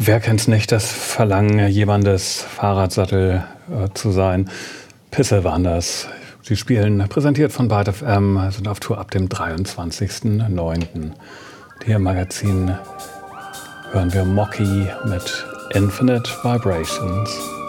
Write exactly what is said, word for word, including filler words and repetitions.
Wer kennt's nicht, das Verlangen, jemandes Fahrradsattel äh, zu sein? Pisse waren das. Sie spielen, präsentiert von Byte F M, sind auf Tour ab dem dreiundzwanzigsten neunten Hier im Magazin hören wir Mocky mit Infinite Vibrations.